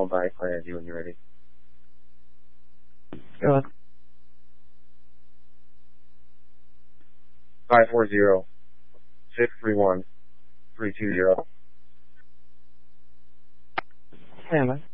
1 by Plan D when you're ready. Go on. 540-631-320. Stand by.